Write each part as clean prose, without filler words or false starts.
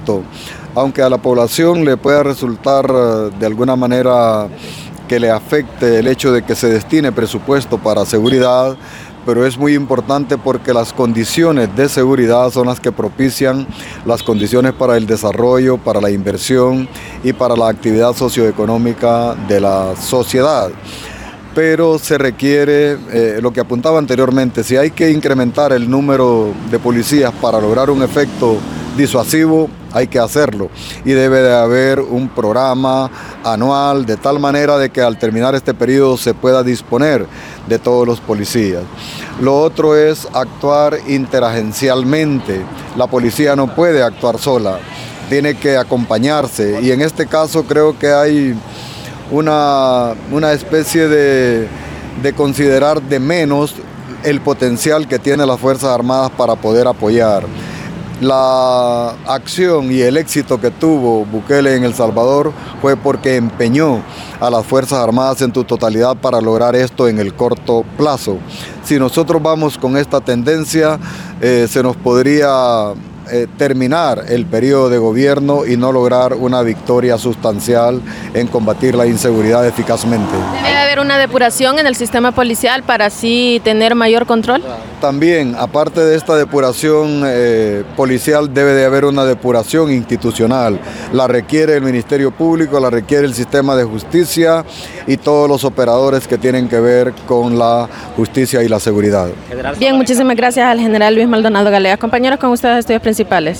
efecto, aunque a la población le pueda resultar de alguna manera que le afecte el hecho de que se destine presupuesto para seguridad, pero es muy importante porque las condiciones de seguridad son las que propician las condiciones para el desarrollo, para la inversión y para la actividad socioeconómica de la sociedad. Pero se requiere, lo que apuntaba anteriormente, si hay que incrementar el número de policías para lograr un efecto disuasivo, hay que hacerlo, y debe de haber un programa anual de tal manera de que al terminar este periodo se pueda disponer de todos los policías. Lo otro es actuar interagencialmente. La policía no puede actuar sola, tiene que acompañarse, y en este caso creo que hay una especie de considerar de menos el potencial que tienen las Fuerzas Armadas para poder apoyar. La acción y el éxito que tuvo Bukele en El Salvador fue porque empeñó a las Fuerzas Armadas en su totalidad para lograr esto en el corto plazo. Si nosotros vamos con esta tendencia, se nos podría terminar el periodo de gobierno y no lograr una victoria sustancial en combatir la inseguridad eficazmente. ¿Debe haber una depuración en el sistema policial para así tener mayor control? También, aparte de esta depuración policial, debe de haber una depuración institucional. La requiere el Ministerio Público, la requiere el sistema de justicia y todos los operadores que tienen que ver con la justicia y la seguridad. Bien, muchísimas gracias al general Luis Maldonado Galeas. Compañeros, con ustedes estudios principales.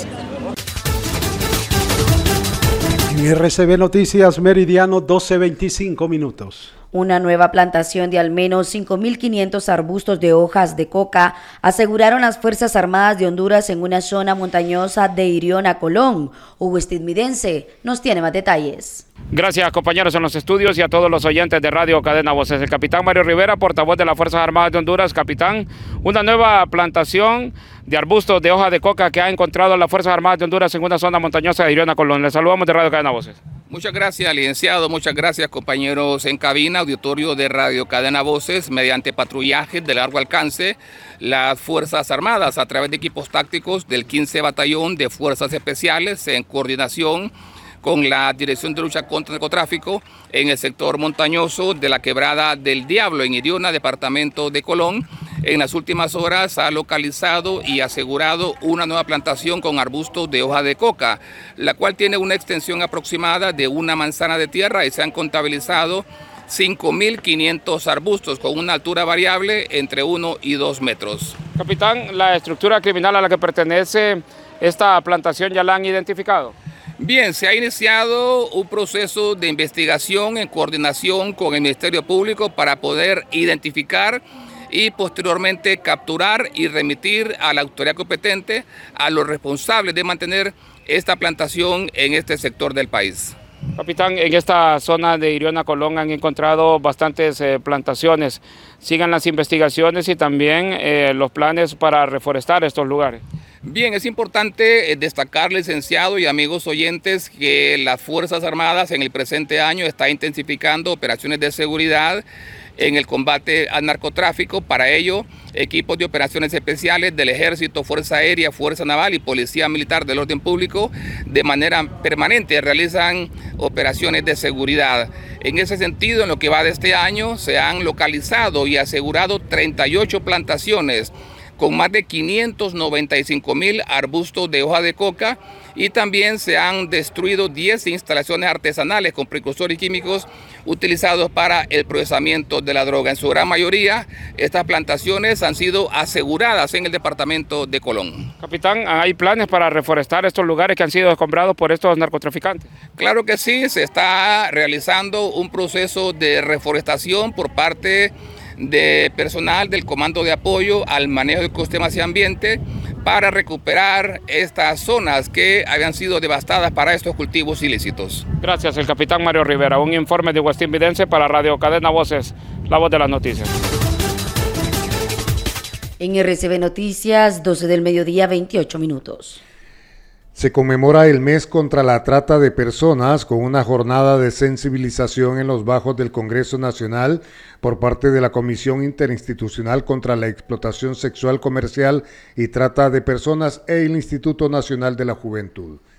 En RCB Noticias, meridiano 12:25 minutos. Una nueva plantación de al menos 5.500 arbustos de hojas de coca aseguraron las Fuerzas Armadas de Honduras en una zona montañosa de Iriona, Colón. Hugo Estidmidense nos tiene más detalles. Gracias, compañeros en los estudios y a todos los oyentes de Radio Cadena Voces. El capitán Mario Rivera, portavoz de las Fuerzas Armadas de Honduras. Capitán, una nueva plantación de arbustos de hoja de coca que ha encontrado las Fuerzas Armadas de Honduras en una zona montañosa de Iriona, Colón. Les saludamos de Radio Cadena Voces. Muchas gracias, licenciado. Muchas gracias, compañeros en cabina, auditorio de Radio Cadena Voces. Mediante patrullajes de largo alcance, las Fuerzas Armadas, a través de equipos tácticos del 15 Batallón de Fuerzas Especiales, en coordinación con la Dirección de Lucha contra el Narcotráfico, en el sector montañoso de la Quebrada del Diablo, en Iriona, departamento de Colón. En las últimas horas ha localizado y asegurado una nueva plantación con arbustos de hoja de coca, la cual tiene una extensión aproximada de una manzana de tierra y se han contabilizado 5.500 arbustos con una altura variable entre 1 y 2 metros. Capitán, ¿la estructura criminal a la que pertenece esta plantación ya la han identificado? Bien, se ha iniciado un proceso de investigación en coordinación con el Ministerio Público para poder identificar y posteriormente capturar y remitir a la autoridad competente a los responsables de mantener esta plantación en este sector del país. Capitán, en esta zona de Iriona, Colón han encontrado bastantes plantaciones. ¿Sigan las investigaciones y también los planes para reforestar estos lugares? Bien, es importante destacar, licenciado y amigos oyentes, que las Fuerzas Armadas en el presente año están intensificando operaciones de seguridad en el combate al narcotráfico. Para ello, equipos de operaciones especiales del Ejército, Fuerza Aérea, Fuerza Naval y Policía Militar del Orden Público de manera permanente realizan operaciones de seguridad. En ese sentido, en lo que va de este año, se han localizado y asegurado 38 plantaciones con más de 595.000 arbustos de hoja de coca, y también se han destruido 10 instalaciones artesanales con precursores químicos utilizados para el procesamiento de la droga. En su gran mayoría, estas plantaciones han sido aseguradas en el departamento de Colón. Capitán, ¿hay planes para reforestar estos lugares que han sido escombrados por estos narcotraficantes? Claro que sí, se está realizando un proceso de reforestación por parte de personal del Comando de Apoyo al Manejo de Ecosistemas y Ambiente para recuperar estas zonas que habían sido devastadas para estos cultivos ilícitos. Gracias, el capitán Mario Rivera. Un informe de Westin Vidense para Radio Cadena Voces, la voz de las noticias. En RCB Noticias, 12 del mediodía, 28 minutos. Se conmemora el mes contra la trata de personas con una jornada de sensibilización en los bajos del Congreso Nacional por parte de la Comisión Interinstitucional contra la Explotación Sexual Comercial y Trata de Personas e el Instituto Nacional de la Juventud.